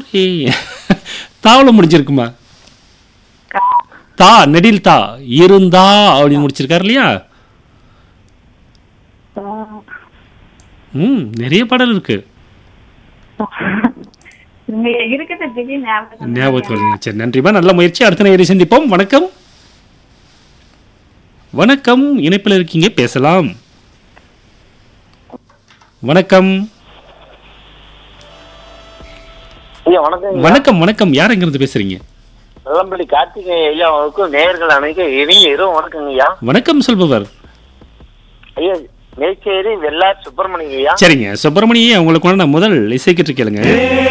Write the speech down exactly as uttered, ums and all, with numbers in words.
ஏய், தாவல முடிஞ்சிருக்குமா? க- தா நெடில் தா இருந்தா அப்படின்னு முடிச்சிருக்காரு இல்லையா? ஆ. ம் நிறைய பாடல் இருக்கு. இங்க இருக்குது திடீர்னு ஞாபகம் ஞாபகத்தில் வரல. வருங்க. சரி நன்றிமா, நல்ல முயற்சி. அடுத்த நேரம் சந்திப்போம். வணக்கம். வணக்கம், இணைப்பில் இருக்கீங்க, பேசலாம். வணக்கம். ஐயா வணக்கம். வணக்கம் வணக்கம் யார் எங்கிருந்து பேசுறீங்க? வெள்ளம்பள்ளி கார்த்திகை ஐயா அவருக்கும் நேயர்கள் அனைக்கும் இனிய இரவு வணக்கங்க ஐயா. வணக்கம் சொல்பவர். ஐயா மேச்சேரி வெள்ளார் சுப்பிரமணியம் ஐயா. சரிங்க சுப்பிரமணியே, உங்களுக்கு நான் முதல் இசைக்கிட்டு கேளுங்க.